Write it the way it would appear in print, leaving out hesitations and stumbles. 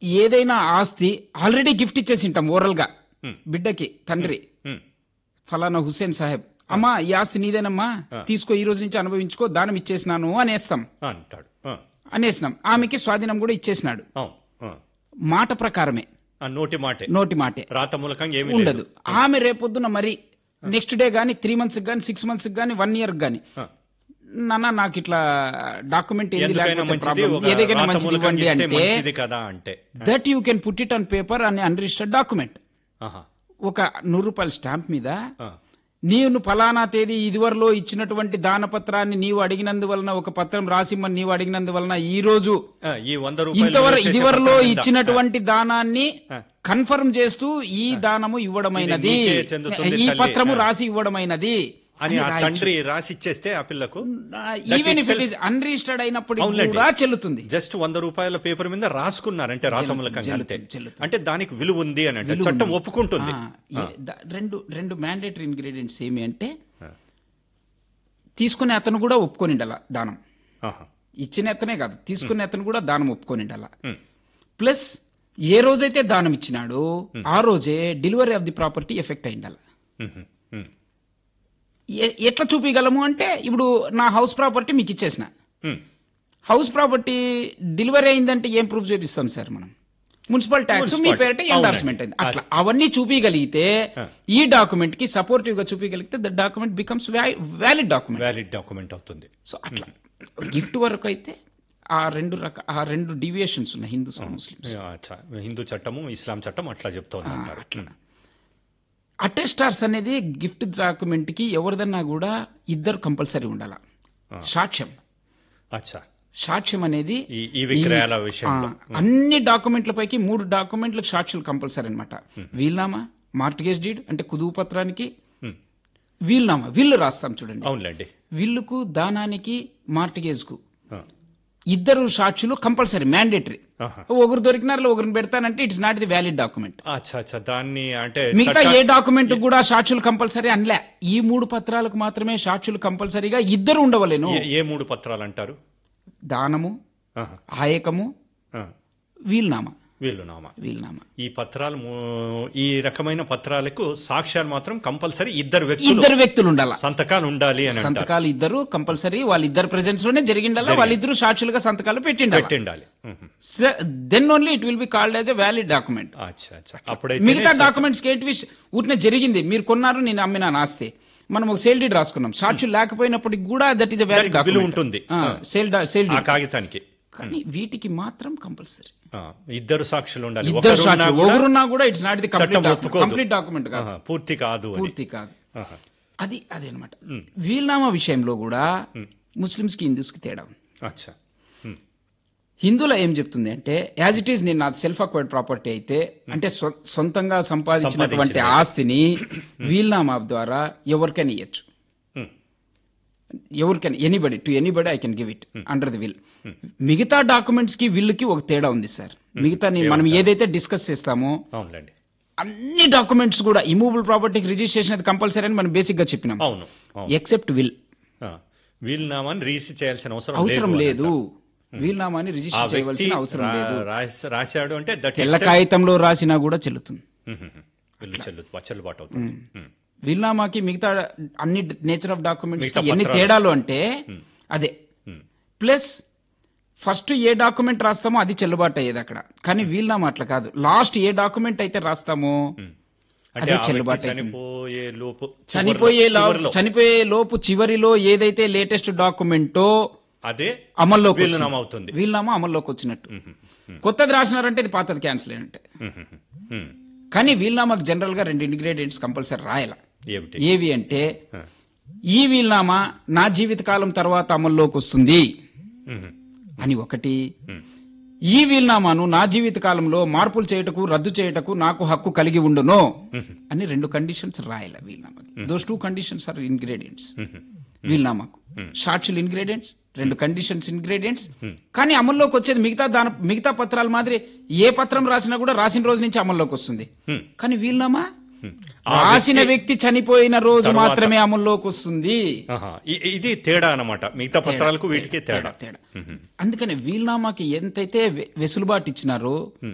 ఏదైనా ఆస్తి already gift ఇచ్చేసి ఉంటాం ఓరల్ గా బిడ్డకి తండ్రి ఫలానా హుస్సేన్ సాహెబ్ అమ్మా ఈ ఆస్తి నీదేనమ్మా తీసుకో ఈ రోజు నుంచి అనుభవించుకో దానం ఇచ్చేసినాను అనేస్తాం అంటాడు. అనేసినాం. ఆమెకి స్వాధీనం కూడా ఇచ్చేసినాడు. మాట ప్రకారమే, నోటి మాటే, రాత మూలకంగా ఏమీ ఉండదు. ఆమె రేపొద్దున మరి నెక్స్ట్ డే గానీ 3 months గానీ 6 months గానీ 1 year గానీ నాన్న నాకు ఇట్లా డాక్యుమెంట్ ఏదైనా మంచిది ఇవ్వండి అంటే that you can put it on paper అనే అన్రిజిస్టర్డ్ డాక్యుమెంట్. ఒక 100 రూపాయల స్టాంప్ మీద నీవు ఫలానా తేదీ ఇదివరలో ఇచ్చినటువంటి దానపత్రాన్ని నీవు అడిగినందువలన ఒక పత్రం రాసిమ్మని నీవు అడిగినందువలన ఈ రోజు ఇదివరలో ఇచ్చినటువంటి దానాన్ని కన్ఫర్మ్ చేస్తూ ఈ దానము ఇవ్వడమైనది, ఈ పత్రము రాసి ఇవ్వడమైనది అని ఆ తండ్రి రాసి ఇచ్చేస్తే ఆ పిల్లకు even if it is unregistered అయినప్పుడు కూడా చెల్లుతుంది. జస్ట్ 100 రూపాయల పేపర్ మీద రాసుకున్నారంటే రాతమూలకంగా అంతే, అంటే దానికి విలువ ఉంది అని అంటే చట్టం ఒప్పుకుంటుంది. రెండు మ్యాండేటరీ ఇంగ్రీడియంట్స్ ఏమి అంటే తీసుకునే అతను కూడా ఒప్పుకోనిండాల దానం, ఇచ్చిన అతనే కాదు తీసుకునే అతను కూడా దానం ఒప్పుకోనిండాల. ప్లస్ ఏ రోజైతే దానం ఇచ్చినాడో ఆ రోజే delivery of the property effect అయిండాల. ఎట్లా చూపించగలము అంటే ఇప్పుడు నా హౌస్ ప్రాపర్టీ మీకు ఇచ్చేసిన, హౌస్ ప్రాపర్టీ డెలివరీ అయిందంటే ఏం ప్రూఫ్ చూపిస్తాం సార్ మనం? మున్సిపల్ ట్యాక్స్ మీ పేరిట ఎండార్స్మెంట్ అయింది, అట్లా అవన్నీ చూపించగలిగితే ఈ డాక్యుమెంట్ కి సపోర్టివ్ గా చూపించగలిగితే the document becomes valid document అవుతుంది. సో అట్లా గిఫ్ట్ వరకు అయితే ఆ రెండు డీవియేషన్స్ ఉన్నాయి హిందూస్ ముస్లిమ్స్. హిందూ చట్టము ఇస్లాం చట్టం అట్లా చెప్తోంది. అట్లా అటెస్టార్స్ అనేది గిఫ్ట్ డాక్యుమెంట్ కి ఎవరిదన్నా కూడా ఇద్దరు కంపల్సరీ ఉండాల. సాక్ష్యం అనేది అన్ని డాక్యుమెంట్ల పైకి 3 డాక్యుమెంట్లకు సాక్షులు కంపల్సరీ అనమాట. వీల్నామా, మార్టిగేజ్ డీడ్ అంటే కుదువు పత్రానికి, వీల్నామా విల్లు రాస్తాం చూడండి, విల్లుకు, దానానికి, మార్టిగేజ్ కు ఇద్దరు సాక్షులు కంపల్సరీ మ్యాండేటరీ. ఒకరు దొరికినారు ఒకరిని పెడతానంటే it's not the valid document. దాన్ని అంటే మిగతా ఏ డాక్యుమెంట్ కూడా సాక్షులు కంపల్సరీ అనలే, ఈ 3 పత్రాలకు మాత్రమే సాక్షులు కంపల్సరీగా ఇద్దరు ఉండవలేను. ఏ 3 పత్రాలు అంటారు? దానము, ఆయకము, వీల్నామా. ఈ పత్రాలు, ఈ రకమైన పత్రాలకు సాక్ష్యాలు మాత్రం కంపల్సరీ ఇద్దరు వ్యక్తులు ఉండాలి, సంతకాలు ఉండాలి. సంతకాలు ఇద్దరు కంపల్సరీ, వాళ్ళిద్దరు ప్రెజెన్స్ లోనే జరిగిండాలి, వాళ్ళిద్దరు సాక్షులుగా సంతకాలు పెట్టిండాలి. Then only it will be called as a valid document. మిగతా డాక్యుమెంట్స్ ఏంటి ఊరినే జరిగింది, మీరు కొన్నారు నేను అమ్మినా ఆస్తి, మనం ఒక సేల్ డీడ్ రాసుకున్నాం, సాక్షులు లేకపోయినప్పటికీ కూడా that is a valid document ఉంటుంది సేల్ డీడ్ కాగితానికి. కానీ వీటికి మాత్రం కంపల్సరీ ఇద్దరు సాక్షులు ఉండాలి. ఒకరున్నా కూడా it's not the complete document కాదు, పూర్తి కాదు. అది అన్నమాట. వీల్నామా విషయంలో కూడా ముస్లిమ్స్ కి హిందూస్ కి తేడా. హిందువులో ఏం చెప్తుంది అంటే యాజ్ ఇట్ ఈస్ నేను నా సెల్ఫ్ అక్వైర్డ్ ప్రాపర్టీ అయితే అంటే సొంతంగా సంపాదించినటువంటి ఆస్తిని వీల్నామా ద్వారా ఎవరికైనా ఇవ్వచ్చు, ఎవరికైనా anybody I can give it under the will. మిగతా డాక్యుమెంట్స్ కి విల్లుకి ఒక తేడా ఉంది సార్. మిగతా మనం ఏదైతే డిస్కస్ చేస్తామో అన్ని డాక్యుమెంట్స్ కూడా ఇమూవబుల్ ప్రాపర్టీకి రిజిస్ట్రేషన్ అది కంపల్సరీ అని మనం బేసిక్ గా చెప్పినాం, ఎక్సెప్ట్ విల్. వీల్నామాని రిజిస్టర్ చేయాల్సిన అవసరం లేదు, వీల్నామాని రిజిస్టర్ చేయవలసిన అవసరం లేదు. రాశాడు అంటే తెల్ల కాగితంలో రాసినా కూడా చెల్లుతుంది, చెల్లుబాటు అవుతుంది. వీల్నామాకి మిగతా అన్ని నేచర్ ఆఫ్ డాక్యుమెంట్స్ ఎన్ని తేడాలు అంటే అదే. ప్లస్ ఫస్ట్ ఏ డాక్యుమెంట్ రాస్తామో అది చెల్లుబాటు అయ్యేది అక్కడ, కానీ వీల్నామా అట్లా కాదు, లాస్ట్ ఏ డాక్యుమెంట్ అయితే రాస్తామో అదే చెల్లుబాటు. చనిపోయే లోపు చివరిలో ఏదైతే లేటెస్ట్ డాక్యుమెంటో అదే అమల్లోకి అవుతుంది, వీల్నామా అమల్లోకి వచ్చినట్టు. కొత్తది రాసినారంటే ఇది పాతది క్యాన్సిల్ అయినట్టే. కానీ వీల్నామాకు జనరల్ గా 2 ఇంగ్రీడియంట్స్ కంపల్సరీ రాయాల. ఏవి అంటే ఈ వీల్నామా నా జీవితకాలం తర్వాత అమల్లోకి వస్తుంది అని ఒకటి, ఈ వీల్నామాను నా జీవిత కాలంలో మార్పులు చేయుటకు రద్దు చేయుటకు నాకు హక్కు కలిగి ఉండును అని 2 కండిషన్స్ రాయాలి వీల్నామాకి. Those 2 conditions are ingredients వీల్నామాకు. సాక్షులు ఇంగ్రీడియంట్స్, 2 కండిషన్స్ ఇంగ్రీడియంట్స్. కానీ అమల్లోకి వచ్చేది మిగతా పత్రాల మాదిరి ఏ పత్రం రాసినా కూడా రాసిన రోజు నుంచి అమల్లోకి వస్తుంది. కానీ వీల్నామా రాసిన వ్యక్తి చనిపోయిన రోజు మాత్రమే అమల్లోకి వస్తుంది. ఇది తేడా అన్నమాట, మిగతా పత్రాలకు వీటికి తేడా. అందుకని వీల్నామాకి ఎంతైతే వెసులుబాటు ఇచ్చినారో